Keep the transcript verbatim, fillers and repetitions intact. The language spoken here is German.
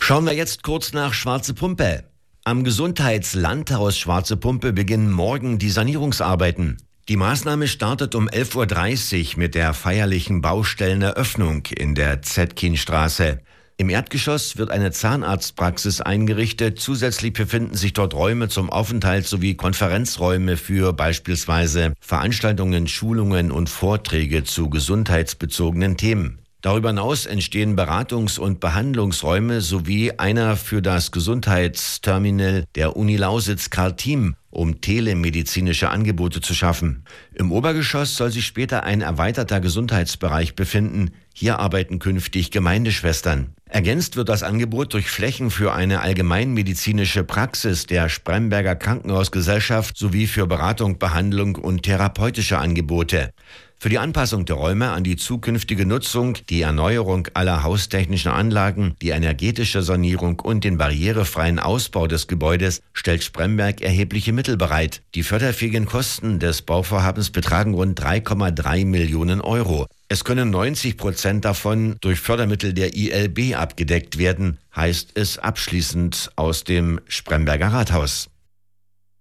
Schauen wir jetzt kurz nach Schwarze Pumpe. Am Gesundheitslandhaus Schwarze Pumpe beginnen morgen die Sanierungsarbeiten. Die Maßnahme startet um elf Uhr dreißig mit der feierlichen Baustelleneröffnung in der Zetkinstraße. Im Erdgeschoss wird eine Zahnarztpraxis eingerichtet. Zusätzlich befinden sich dort Räume zum Aufenthalt sowie Konferenzräume für beispielsweise Veranstaltungen, Schulungen und Vorträge zu gesundheitsbezogenen Themen. Darüber hinaus entstehen Beratungs- und Behandlungsräume sowie einer für das Gesundheitsterminal der Uni Lausitz Karl Thiem, um telemedizinische Angebote zu schaffen. Im Obergeschoss soll sich später ein erweiterter Gesundheitsbereich befinden. Hier arbeiten künftig Gemeindeschwestern. Ergänzt wird das Angebot durch Flächen für eine allgemeinmedizinische Praxis der Spremberger Krankenhausgesellschaft sowie für Beratung, Behandlung und therapeutische Angebote. Für die Anpassung der Räume an die zukünftige Nutzung, die Erneuerung aller haustechnischen Anlagen, die energetische Sanierung und den barrierefreien Ausbau des Gebäudes stellt Spremberg erhebliche Mittel bereit. Die förderfähigen Kosten des Bauvorhabens betragen rund drei Komma drei Millionen Euro. Es können neunzig Prozent davon durch Fördermittel der I L B abgedeckt werden, heißt es abschließend aus dem Spremberger Rathaus.